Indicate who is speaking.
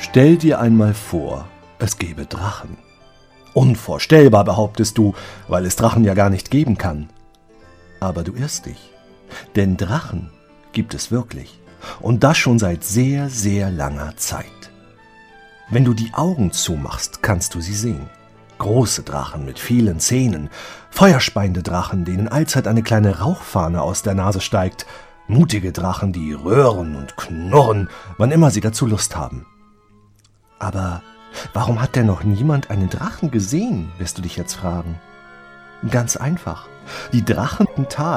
Speaker 1: Stell dir einmal vor, es gäbe Drachen. Unvorstellbar, behauptest du, weil es Drachen ja gar nicht geben kann. Aber du irrst dich, denn Drachen gibt es wirklich. Und das schon seit sehr, sehr langer Zeit. Wenn du die Augen zumachst, kannst du sie sehen. Große Drachen mit vielen Zähnen, feuerspeiende Drachen, denen allzeit eine kleine Rauchfahne aus der Nase steigt, mutige Drachen, die röhren und knurren, wann immer sie dazu Lust haben. Aber warum hat denn noch niemand einen Drachen gesehen, wirst du dich jetzt fragen? Ganz einfach. Die Drachen im Tal